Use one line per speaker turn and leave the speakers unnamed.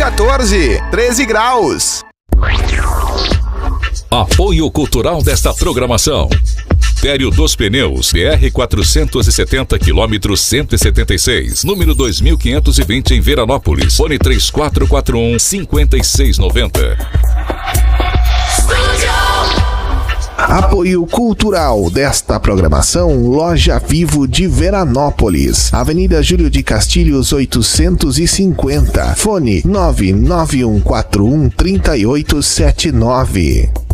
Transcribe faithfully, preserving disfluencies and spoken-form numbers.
quatorze, treze graus.
Apoio cultural desta programação: Tério dos Pneus, B R quatrocentos e setenta, quilômetro cento e setenta e seis, número dois mil quinhentos e vinte, em Veranópolis. Fone três quatro quatro um, cinco seis nove zero.
Apoio cultural desta programação: Loja Vivo de Veranópolis, Avenida Júlio de Castilhos oitocentos e cinquenta, fone nove nove um quatro um, três oito sete nove.